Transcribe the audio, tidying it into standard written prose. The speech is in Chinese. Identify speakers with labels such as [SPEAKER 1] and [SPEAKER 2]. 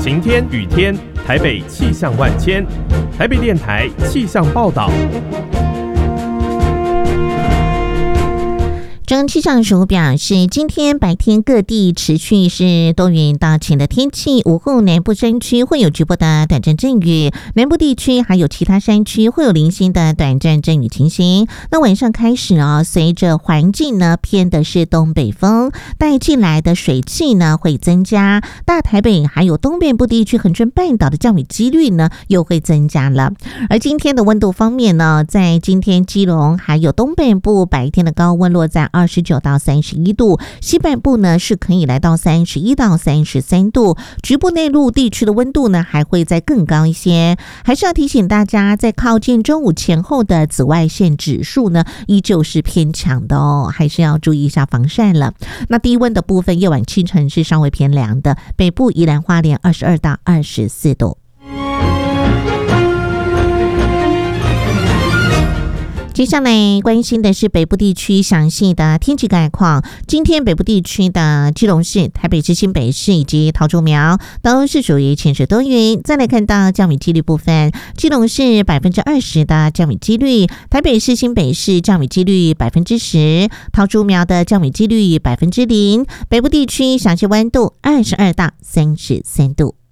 [SPEAKER 1] 晴天、雨天，台北气象万千。台北电台气象报道。
[SPEAKER 2] 中央气象署表示，今天白天各地持续是多云到晴的天气，午后南部山区会有局部的短暂阵雨，南部地区还有其他山区会有零星的短暂阵雨情形。那晚上开始随着环境呢偏的是东北风带进来的水汽呢会增加，大台北还有东北部地区恒春半岛的降雨几率呢又会增加了。而今天的温度方面呢，在今天基隆还有东北部白天的高温落在29到31度，西半部呢是可以来到31到33度，局部内陆地区的温度呢还会再更高一些。还是要提醒大家，在靠近中午前后的紫外线指数呢依旧是偏强的还是要注意一下防晒了。那低温的部分，夜晚清晨是稍微偏凉的，北部宜兰花莲22到24度。接下来关心的是北部地区详细的天气概况。今天北部地区的基隆市、台北市、新北市以及桃竹苗都是属于晴时多云。再来看到降雨几率部分，基隆市20%的降雨几率，台北市、新北市降雨几率10%，桃竹苗的降雨几率0%。北部地区详细温度22到33度。